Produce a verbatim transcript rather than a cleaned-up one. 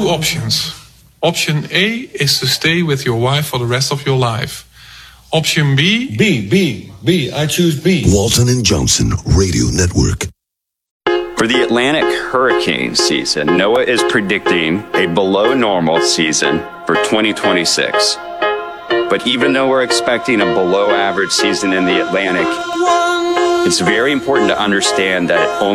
options. Option A is to stay with your wife for the rest of your life. Option B... B, B, B. I choose B. Walton and Johnson Radio Network. For the Atlantic hurricane season, NOAA is predicting a below normal season for twenty twenty-six. But even though we're expecting a below average season in the Atlantic, it's very important to understand that it only